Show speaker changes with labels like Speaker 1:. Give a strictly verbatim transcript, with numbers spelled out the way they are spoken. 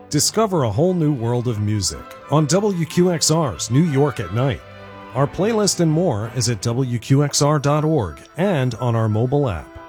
Speaker 1: Discover a whole new world of music on W Q X R's New York at Night. Our playlist and more is at W Q X R dot org and on our mobile app.